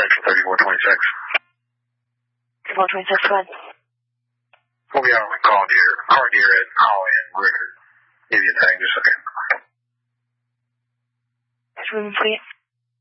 Central 3426. 3426, go ahead. We'll be out with car deer at Holly and Rickard. Give you a thing, just a second. It's moving for you.